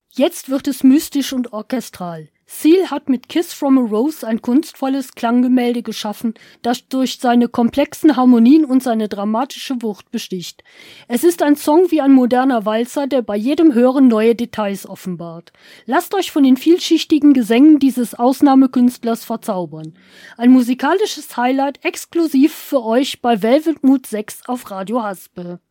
Jetzt wird es mystisch und orchestral. Seal hat mit Kiss from a Rose ein kunstvolles Klanggemälde geschaffen, das durch seine komplexen Harmonien und seine dramatische Wucht besticht. Es ist ein Song wie ein moderner Walzer, der bei jedem Hören neue Details offenbart. Lasst euch von den vielschichtigen Gesängen dieses Ausnahmekünstlers verzaubern. Ein musikalisches Highlight exklusiv für euch bei Velvet Mood 6 auf Radio Haspe.